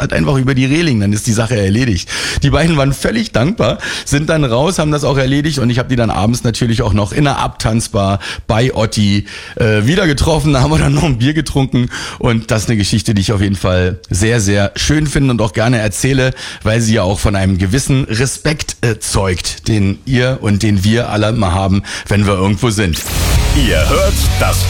halt einfach über die Reling, dann ist die Sache erledigt. Die beiden waren völlig dankbar, sind dann raus, haben das auch erledigt und ich habe die dann abends natürlich auch noch in der Abtanzbar bei Otti wieder getroffen. Da haben wir dann noch ein Bier getrunken und das ist eine Geschichte, die ich auf jeden Fall sehr, sehr schön finde und auch gerne erzähle, weil sie ja auch von einem gewissen Respekt zeugt, den ihr und den wir alle mal haben, wenn wir irgendwo sind. Ihr hört das